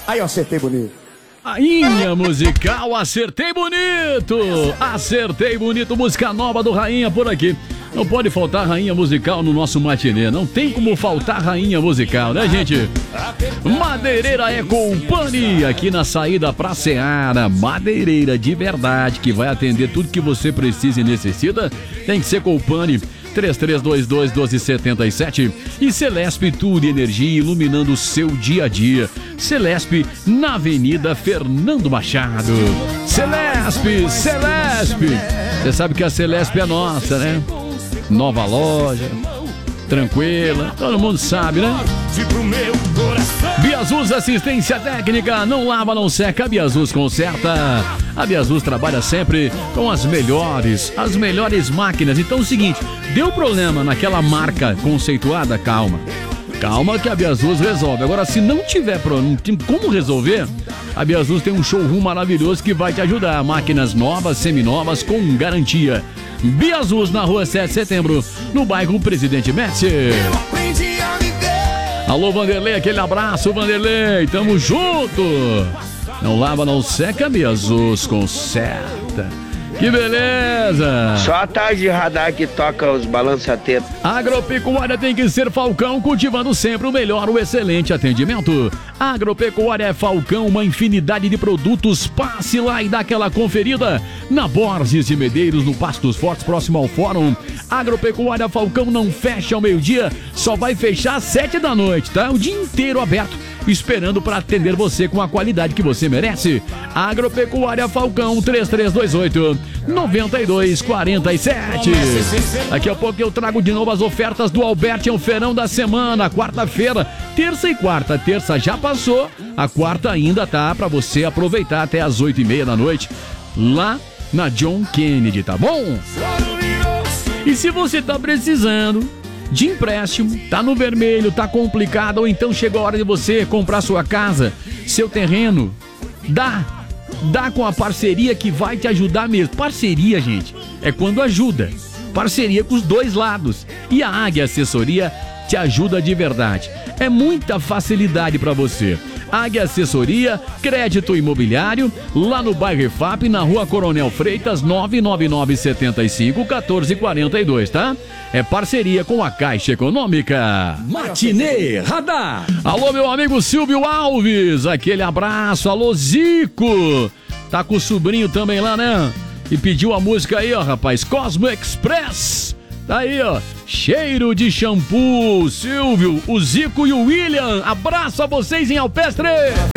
Aí eu acertei bonito. Rainha Musical, acertei bonito! Acertei bonito, música nova do Rainha por aqui. Não pode faltar Rainha Musical no nosso matinê. Não tem como faltar Rainha Musical, né, gente? Madeireira Company, aqui na saída pra Seara. Madeireira de verdade, que vai atender tudo que você precisa e necessita. Tem que ser Company. 3322-1277 e Celesp Tudo Energia, iluminando o seu dia a dia. Celesp na Avenida Fernando Machado. Celesp. Você sabe que a Celesp é nossa, né? Nova loja, tranquila, todo mundo sabe, né? Biazus Assistência Técnica, não lava, não seca, a Biazus conserta. A Biazus trabalha sempre com as melhores máquinas. Então é o seguinte, deu problema naquela marca conceituada, calma que a Biazus resolve. Agora, se não tiver problema, como resolver, a Biazus tem um showroom maravilhoso que vai te ajudar. Máquinas novas, seminovas, com garantia. Biazus na rua 7 de setembro, no bairro Presidente Médici. Alô, Vanderlei, aquele abraço, Vanderlei, tamo junto. Não lava, não seca, Biazus conserta. Que beleza! Só a tarde radar que toca os balança-teto. Agropecuária tem que ser Falcão, cultivando sempre o melhor, o excelente atendimento. Agropecuária é Falcão, uma infinidade de produtos. Passe lá e dá aquela conferida. Na Borges de Medeiros, no Pastos Fortes, próximo ao Fórum. Agropecuária Falcão não fecha ao meio-dia, só vai fechar às 7 da noite, tá? O dia inteiro aberto, esperando para atender você com a qualidade que você merece. Agropecuária Falcão, 3328-9247. Daqui a pouco eu trago de novo as ofertas do Alberti, o feirão da semana, quarta-feira, terça e quarta. Terça já passou, a quarta ainda tá para você aproveitar até as 8h30 da noite, lá na John Kennedy, tá bom? E se você tá precisando de empréstimo, tá no vermelho, tá complicado, ou então chegou a hora de você comprar sua casa, seu terreno, dá com a parceria que vai te ajudar mesmo. Parceria, gente, é quando ajuda. Parceria com os dois lados. E a Águia Assessoria te ajuda de verdade. É muita facilidade para você. Águia Assessoria, crédito imobiliário, lá no bairro EFAP, na rua Coronel Freitas, 99975-1442, tá? É parceria com a Caixa Econômica. Matinê Radar. Alô, meu amigo Silvio Alves, aquele abraço. Alô, Zico. Tá com o sobrinho também lá, né? E pediu a música aí, ó, rapaz. Cosmo Express. Tá aí, ó. Cheiro de shampoo. Silvio, o Zico e o William. Abraço a vocês em Alpestre.